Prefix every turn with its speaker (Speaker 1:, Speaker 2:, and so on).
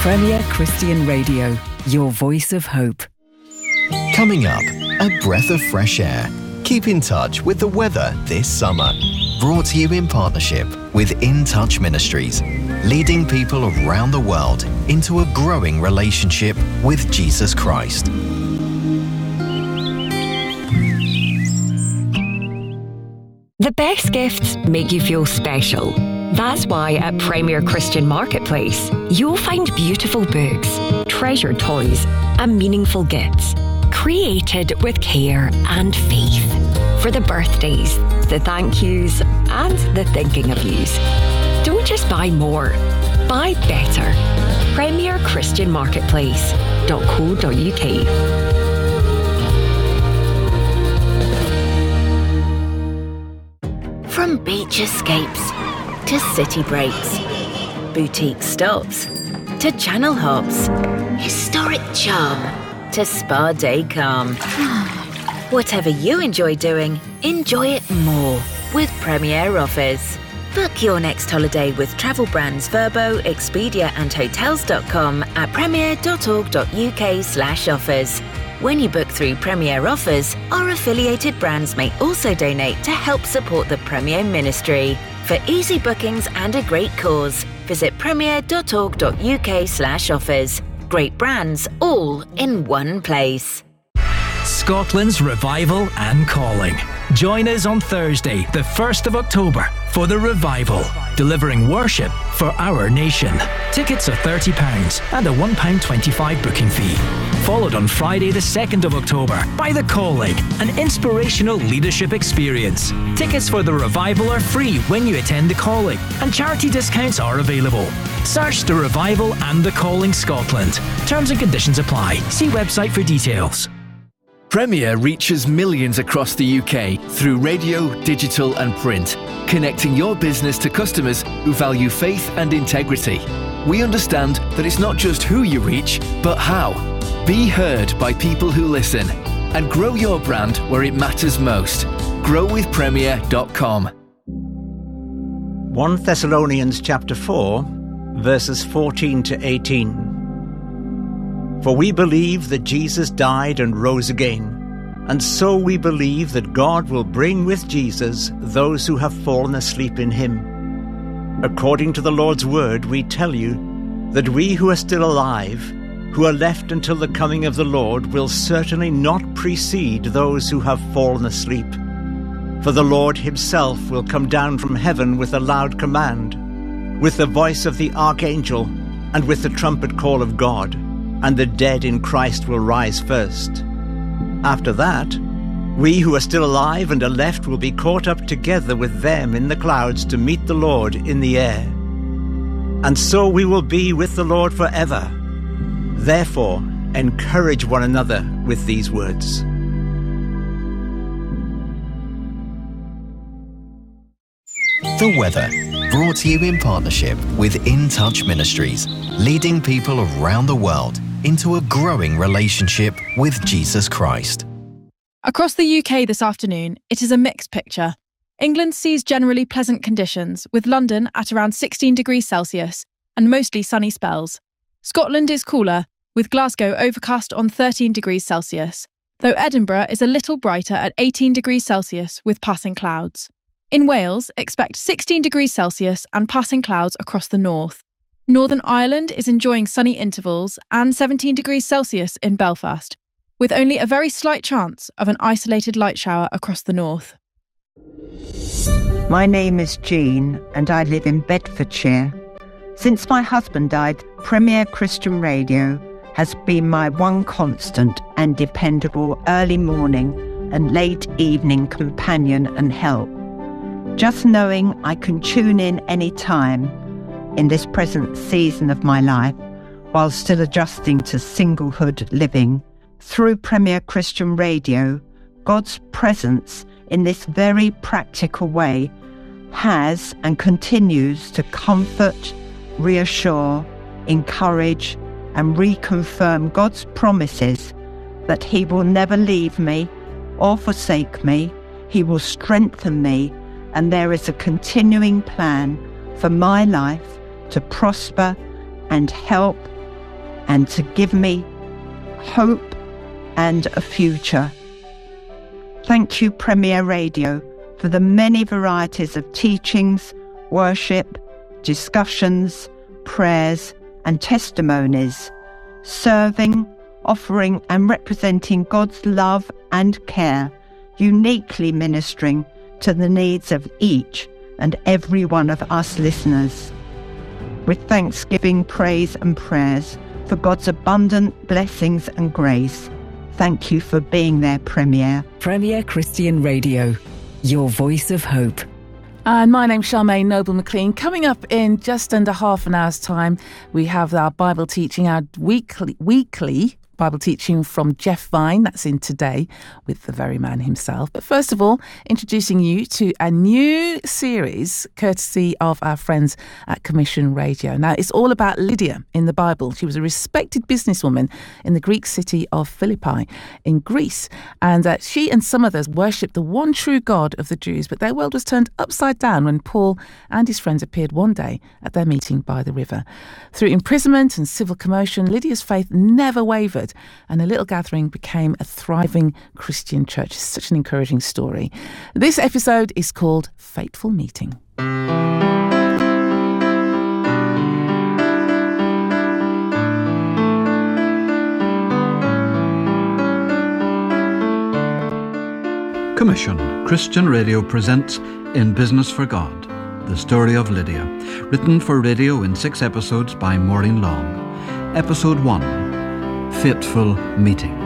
Speaker 1: Premier Christian Radio, your voice of hope.
Speaker 2: Coming up, a breath of fresh air. Keep in touch with the weather this summer. Brought to you in partnership with In Touch Ministries, leading people around the world into a growing relationship with Jesus Christ.
Speaker 3: The best gifts make you feel special. That's why at Premier Christian Marketplace, you'll find beautiful books, treasured toys, and meaningful gifts, created with care and faith. For the birthdays, the thank yous, and the thinking of yous. Don't just buy more, buy better. Premier Christian Marketplace.co.uk.
Speaker 4: From beach escapes to city breaks, boutique stops to channel hops, historic charm to spa day calm. Whatever you enjoy doing, enjoy it more with Premier Offers. Book your next holiday with travel brands Vrbo, Expedia and Hotels.com at premier.org.uk/offers. When you book through Premier Offers, our affiliated brands may also donate to help support the Premier Ministry. For easy bookings and a great cause, visit premier.org.uk/offers. Great brands all in one place.
Speaker 5: Scotland's Revival and Calling. Join us on Thursday, the 1st of October, for the Revival, delivering worship for our nation. Tickets are £30 and a £1.25 booking fee. Followed on Friday, the 2nd of October, by The Calling, an inspirational leadership experience. Tickets for the Revival are free when you attend The Calling, and charity discounts are available. Search The Revival and The Calling Scotland. Terms and conditions apply. See website for details.
Speaker 6: Premier reaches millions across the UK through radio, digital and print, connecting your business to customers who value faith and integrity. We understand that it's not just who you reach, but how. Be heard by people who listen and grow your brand where it matters most. growwithpremier.com.
Speaker 7: 1 Thessalonians chapter 4, verses 14 to 18. For we believe that Jesus died and rose again, and so we believe that God will bring with Jesus those who have fallen asleep in him. According to the Lord's word, we tell you that we who are still alive, who are left until the coming of the Lord, will certainly not precede those who have fallen asleep. For the Lord himself will come down from heaven with a loud command, with the voice of the archangel, and with the trumpet call of God, and the dead in Christ will rise first. After that, we who are still alive and are left will be caught up together with them in the clouds to meet the Lord in the air. And so we will be with the Lord forever. Therefore, encourage one another with these words.
Speaker 2: The weather, brought to you in partnership with In Touch Ministries, leading people around the world into a growing relationship with Jesus Christ.
Speaker 8: Across the UK this afternoon, it is a mixed picture. England sees generally pleasant conditions, with London at around 16 degrees Celsius and mostly sunny spells. Scotland is cooler, with Glasgow overcast on 13 degrees Celsius, though Edinburgh is a little brighter at 18 degrees Celsius with passing clouds. In Wales, expect 16 degrees Celsius and passing clouds across the north. Northern Ireland is enjoying sunny intervals and 17 degrees Celsius in Belfast, with only a very slight chance of an isolated light shower across the north.
Speaker 9: My name is Jean and I live in Bedfordshire. Since my husband died, Premier Christian Radio has been my one constant and dependable early morning and late evening companion and help. Just knowing I can tune in any time in this present season of my life, while still adjusting to singlehood living, through Premier Christian Radio, God's presence in this very practical way has and continues to comfort, reassure, encourage, and reconfirm God's promises that He will never leave me or forsake me. He will strengthen me, and there is a continuing plan for my life to prosper and help and to give me hope and a future. Thank you, Premier Radio, for the many varieties of teachings, worship, discussions, prayers and testimonies, serving, offering and representing God's love and care, uniquely ministering to the needs of each and every one of us listeners. With thanksgiving, praise and prayers for God's abundant blessings and grace, thank you for being there, Premier.
Speaker 1: Premier Christian Radio, your voice of hope.
Speaker 10: And my name's Charmaine Noble-McLean. Coming up in just under half an hour's time, we have our Bible teaching, our weekly Bible teaching from Jeff Vine. That's in today with the very man himself. But first of all, introducing you to a new series courtesy of our friends at Commission Radio. Now, it's all about Lydia in the Bible. She was a respected businesswoman in the Greek city of Philippi in Greece. And she and some others worshipped the one true God of the Jews. But their world was turned upside down when Paul and his friends appeared one day at their meeting by the river. Through imprisonment and civil commotion, Lydia's faith never wavered, and a little gathering became a thriving Christian church. It's such an encouraging story. This episode is called Fateful Meeting.
Speaker 11: Commission Christian Radio presents In Business for God, the story of Lydia, written for radio in 6 episodes by Maureen Long. Episode 1, Fateful Meeting.